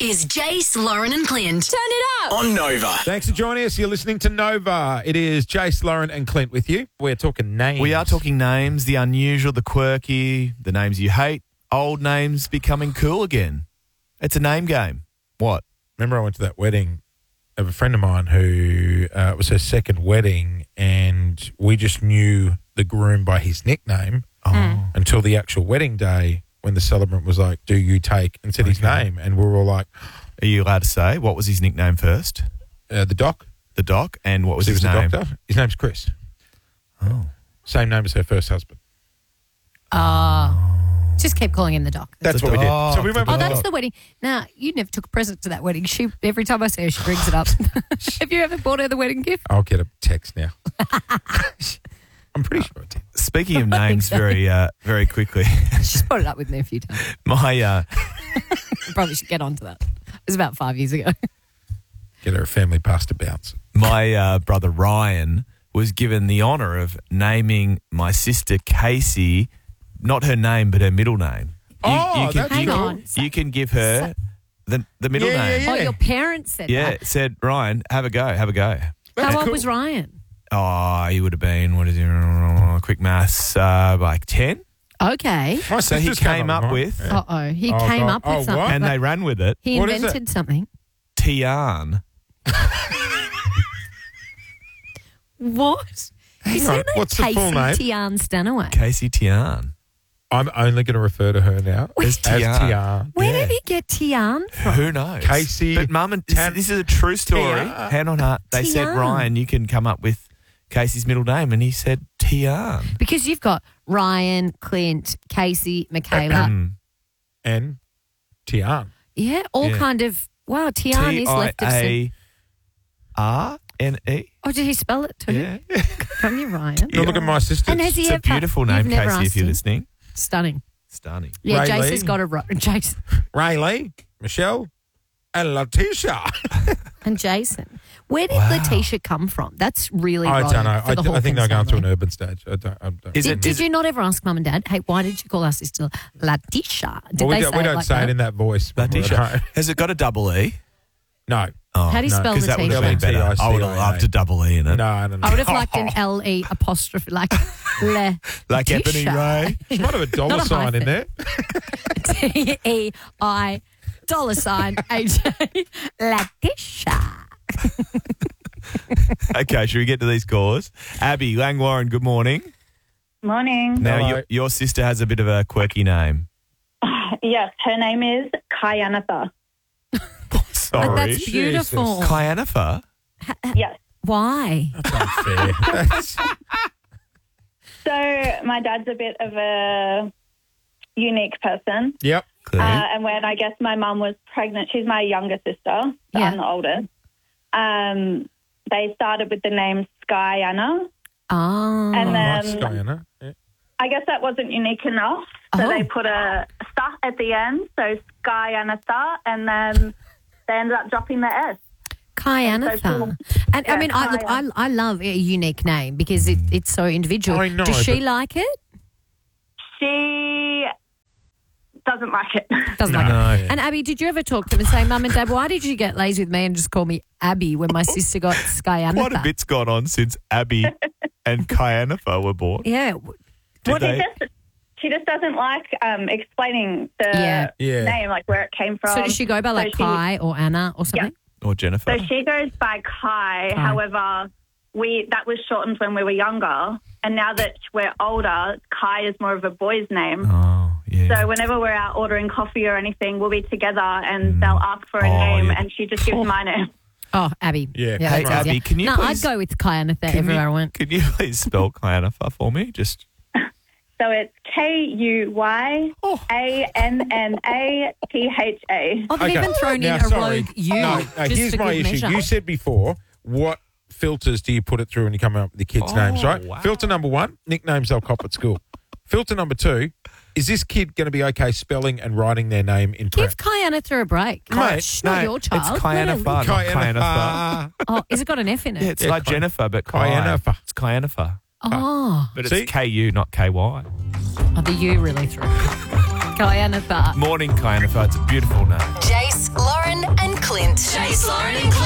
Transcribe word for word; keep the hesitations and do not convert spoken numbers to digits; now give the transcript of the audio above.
is Jace, Lauren and Clint. Turn it up. On Nova. Thanks for joining us. You're listening to Nova. It is Jace, Lauren and Clint with you. We're talking names. We are talking names, the unusual, the quirky, the names you hate, old names becoming cool again. It's a name game. What? Remember I went to that wedding of a friend of mine who uh, it was her second wedding, and we just knew the groom by his nickname Oh. until the actual wedding day when the celebrant was like, do you take, and said his Okay. name. And we were all like, Are you allowed to say? What was his nickname first? uh, the doc. The doc. And what was he his was a name? doctor. His name's Chris. Oh. Same name as her first husband. Uh, just keep calling him the doc. That's The what we did. doc, So we the went Oh, with the that's doc. the wedding. Now, you never took a present to that wedding. She every time I see her, she brings it up. Have you ever bought her the wedding gift? I'll get a text now. I'm pretty sure I did. Speaking of names very uh, very quickly, She's brought it up with me a few times. my uh, Probably should get onto that. It was about five years ago. Get her a family pasta bounce. my uh, brother Ryan was given the honour of naming my sister Casey, not her name, but her middle name. Oh, can, that's Hang you, on. you can give her the the middle Yeah, yeah, name. Oh, your parents said Yeah, that. said Ryan, have a go, have a go. How old cool. was Ryan? Oh, he would have been, what is he, quick maths, uh, like ten. Okay. My So he sister's came up up with with, mine. Uh-oh. He Oh, came God. up with Oh, something. what? and but they ran with it, He What is invented something. Tian. What? Is on. her name What's the Casey full name? Tian Stanaway? Casey Tian. I'm only going to refer to her now As as Tian. Tian. Where Yeah. did he get Tian from? Who knows? Casey But mum and this, Tan- this is a true story. Tian. Hand on heart. They said, Tian. Ryan, you can come up with Casey's middle name, and he said Tian. Because you've got Ryan, Clint, Casey, Michaela. Mm. and Tian. yeah, all Yeah. kind of. Wow, Tian is T I left of. Sim- A R N E. Oh, did he spell it too? Yeah. Can you, Ryan? You look at my sister. And has he It's a ever- beautiful name, you've never Casey, if asked you're him? listening. Stunning. Stunning. Yeah, Ray Jason's Lee. got a ro- Jason Ray Lee, Michelle, and Letitia. and Jason. Where did Wow. Letitia come from? That's really I rogue don't know. for I, the th- I think they're Hawkins going through an family. urban stage. I don't. I don't. Is Did, it? did Is you it not ever ask mum and dad, hey, why did you call our sister Letitia? Did well, we they don't, say we it don't like say that? it in that voice. when we're at Letitia? home. Has it got a double E? No. Oh, How do you no, spell because that would have been Letitia? better. I would have loved a double E in it. No, no, no. I would have liked an L E apostrophe, like Le. Like Ebony Letitia. Ray. She might have a dollar Not a sign in hyphen. there. T E I dollar sign H A Letitia. Okay, should we get to these calls? Abby, Lang Warren, good morning. Morning. Now, Hello. your, your sister has a bit of a quirky name. Yes, her name is Kyanatha. Sorry. Oh, that's beautiful. Kyanifer? Yes. Why? Unfair. That's- So my dad's a bit of a unique person. yep. Uh, and when I guess my mum was pregnant, she's my younger sister, so Yeah. I'm the oldest. Um, they started with the name Skyana. Oh. And Like then Diana. Yeah. I guess that wasn't unique enough. So Oh. they put a star at the end, so Skyanatha, and then they ended up dropping the S. Kyanatha. So cool. And I Yeah, mean, I look, I, I love a unique name because it, it's so individual. I know, Does she but- like it? She doesn't like it. Doesn't No. like it. Yeah. And Abby, did you ever talk to them and say, Mum and Dad, why did you get lazy with me and just call me Abby when my sister got Skyanatha? What a bit's gone on since Abby and Kyanifer were born. Yeah. Did Well, they- she just she just doesn't like um, explaining the Yeah. Yeah. name, like where it came from. So does she go by like So she- Kai or Anna or something? Or Jennifer? So she goes by Kai. Kai. However, we that was shortened when we were younger, and now that we're older, Kai is more of a boy's name. oh, yeah. So whenever we're out ordering coffee or anything, we'll be together, and they'll ask for a Oh, name, yeah. and she just gives my name. Oh, Abby. Yeah. yeah Hey, that's Abby, easier. can you No, please- I'd go with Kyanatha Can everywhere you, I went. Can you please spell Kyanifer for me? Just So it's K U Y A N N A T H A. Oh, they've Okay. even thrown Now, in a sorry. rogue U. No, no, just here's for my good issue. measure. You said before, what filters do you put it through when you come up with the kids' Oh, names, right? wow. Filter number one, nicknames they'll cop at school. Filter number two, is this kid going to be okay spelling and writing their name in Give print? Kyanatha a break. Mate, Shh, not no, your child. it's Let Kyanifer, her- not Kyanifer. Kyanatha. Oh, has it got an F in it? Yeah, it's Yeah, like Ky- Jennifer, but Kai. Kyanifer. It's Kyanifer. Oh, But See? it's K U, not K Y. oh, the U really threw. Kyanatha. Morning, Kyanifer. It's a beautiful name. Jace, Lauren Bryce, Lauren and Clint.